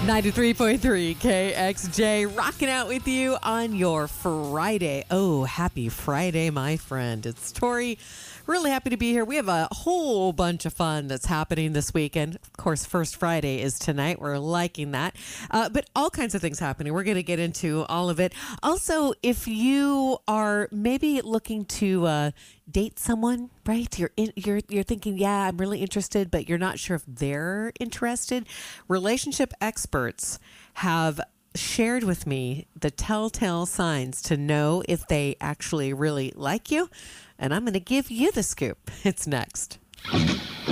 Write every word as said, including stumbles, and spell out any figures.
ninety-three point three K X J, rocking out with you on your Friday. Oh, happy Friday, my friend. It's Tori. Really happy to be here. We have a whole bunch of fun that's happening this weekend. Of course, First Friday is tonight. We're liking that. Uh, but all kinds of things happening. We're going to get into all of it. Also, if you are maybe looking to uh, date someone, right? You're in, you're you're thinking, yeah, I'm really interested, but you're not sure if they're interested. Relationship experts have shared with me the telltale signs to know if they actually really like you. And I'm going to give you the scoop. It's next.